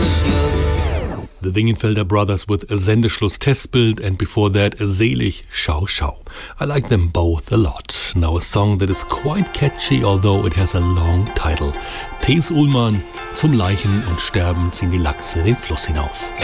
The Wingenfelder Brothers with Sendeschluss Testbild, and before that Selig Schau Schau. I like them both a lot. Now a song that is quite catchy, although it has a long title. T.S. Ullmann, zum Leichen und Sterben ziehen die Lachse den Fluss hinauf.